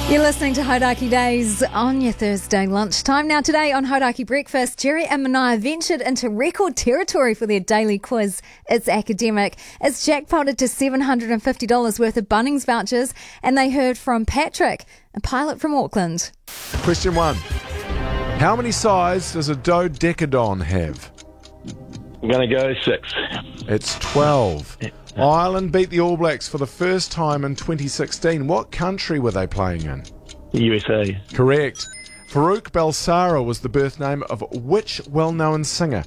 You're listening to Hodaki Days on your Thursday lunchtime. Now today on Hodaki Breakfast, Jerry and Mania ventured into record territory for their daily quiz. It's academic. It's jackpotted to $750 worth of Bunnings vouchers, and they heard from Patrick, a pilot from Auckland. Question 1. How many sides does a dodecadon have? I'm going to go 6. It's 12. Ireland beat the All Blacks for the first time in 2016. What country were they playing in? USA. Correct. Farouk Balsara was the birth name of which well-known singer?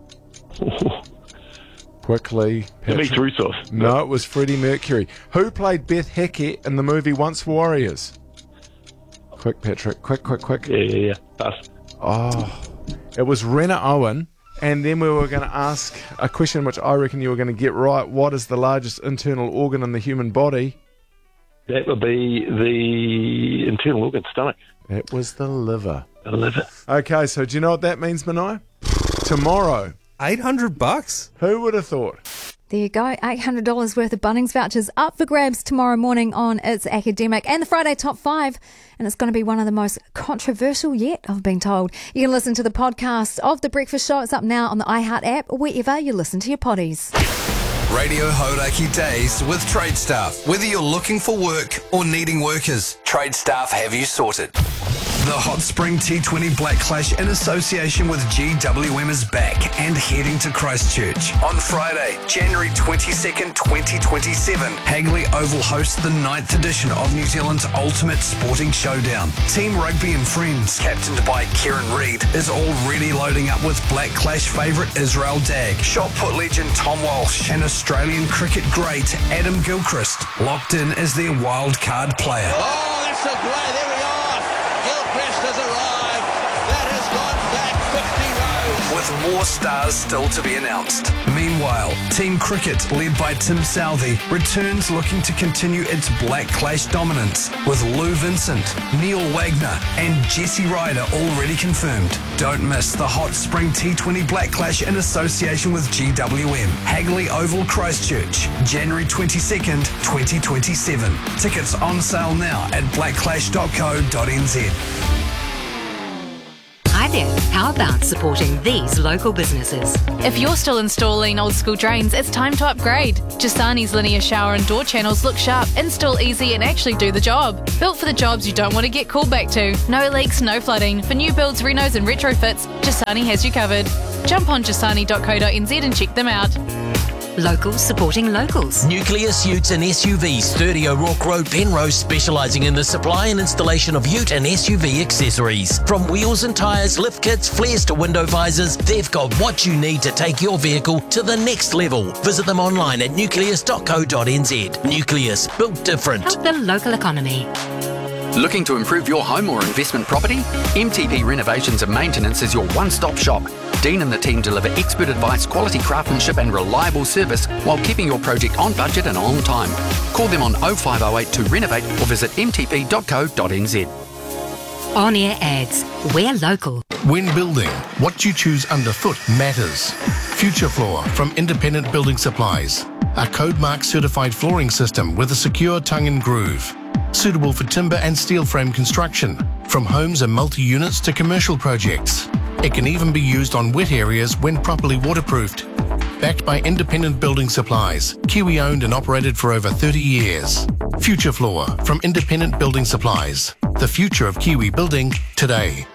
Quickly. Dimitri Roussos. No, it was Freddie Mercury. Who played Beth Hackett in the movie Once Warriors? Quick, Patrick. Quick. Yeah. Pass. Oh, it was Rena Owen. And then we were going to ask a question which I reckon you were going to get right. What is the largest internal organ in the human body? That would be the internal organ, stomach. It was the liver. The liver. Okay, so do you know what that means, Mania? Tomorrow. $800? Who would have thought? There you go, $800 worth of Bunnings vouchers up for grabs tomorrow morning on It's Academic and the Friday Top 5. And it's going to be one of the most controversial yet, I've been told. You can listen to the podcast of The Breakfast Show. It's up now on the iHeart app or wherever you listen to your potties. Radio Hodaki Days with Trade Staff. Whether you're looking for work or needing workers, Trade Staff have you sorted. The Hot Spring T20 Black Clash in association with GWM is back and heading to Christchurch. On Friday, January 22nd, 2027, Hagley Oval hosts the 9th edition of New Zealand's ultimate sporting showdown. Team Rugby and Friends, captained by Kieran Reid, is already loading up with Black Clash favourite Israel Dagg, shot put legend Tom Walsh, and Australian cricket great Adam Gilchrist, locked in as their wild card player. Oh, that's a play. There we are. Gilchrist has arrived. That has gone back 50 rows. With more stars still to be announced. Meanwhile, Team Cricket, led by Tim Southey, returns looking to continue its Black Clash dominance, with Lou Vincent, Neil Wagner and Jesse Ryder already confirmed. Don't miss the Hot Spring T20 Black Clash in association with GWM. Hagley Oval, Christchurch, January 22nd, 2027. Tickets on sale now at blackclash.co.nz. Hi there. How about supporting these local businesses? If you're still installing old school drains, it's time to upgrade. Jasani's linear shower and door channels look sharp, install easy and actually do the job. Built for the jobs you don't want to get called back to. No leaks, no flooding. For new builds, renos and retrofits, Jasani has you covered. Jump on jasani.co.nz and check them out. Locals supporting locals. Nucleus Utes and SUVs, 30 O'Rourke Road, Penrose, specialising in the supply and installation of ute and SUV accessories. From wheels and tyres, lift kits, flares to window visors, they've got what you need to take your vehicle to the next level. Visit them online at nucleus.co.nz. Nucleus, built different. Help the local economy. Looking to improve your home or investment property? MTP Renovations and Maintenance is your one-stop shop. Dean and the team deliver expert advice, quality craftsmanship and reliable service while keeping your project on budget and on time. Call them on 0508 to renovate or visit mtp.co.nz. On-air ads. We're local. When building, what you choose underfoot matters. Future Floor from Independent Building Supplies. A Code Mark certified flooring system with a secure tongue and groove. Suitable for timber and steel frame construction, from homes and multi-units to commercial projects. It can even be used on wet areas when properly waterproofed. Backed by Independent Building Supplies, Kiwi owned and operated for over 30 years. Future Floor from Independent Building Supplies. The future of Kiwi building today.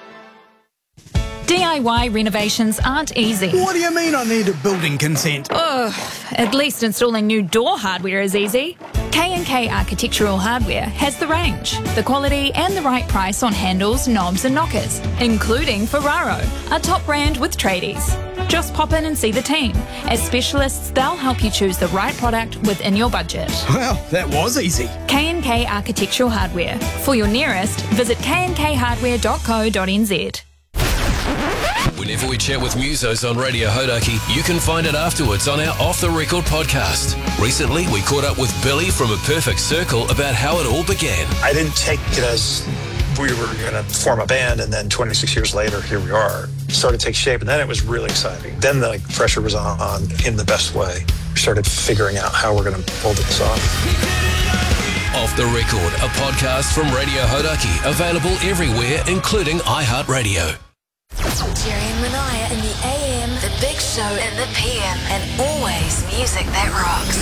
DIY renovations aren't easy. What do you mean I need a building consent? At least installing new door hardware is easy. K&K Architectural Hardware has the range, the quality and the right price on handles, knobs and knockers, including Ferraro, a top brand with tradies. Just pop in and see the team. As specialists, they'll help you choose the right product within your budget. Well, that was easy. K&K Architectural Hardware. For your nearest, visit knkhardware.co.nz. Whenever we chat with musos on Radio Hodaki, you can find it afterwards on our Off the Record podcast. Recently, we caught up with Billy from A Perfect Circle about how it all began. I didn't take it as we were going to form a band, and then 26 years later, here we are. It started to take shape, and then it was really exciting. Then the pressure was on in the best way. We started figuring out how we're going to pull this off. Off the Record, a podcast from Radio Hodaki, available everywhere, including iHeartRadio. Jerry and Manaya in the AM, the Big Show in the PM, and always music that rocks.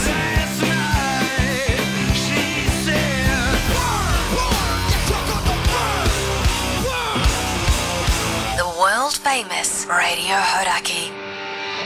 The world famous Radio Hodaki.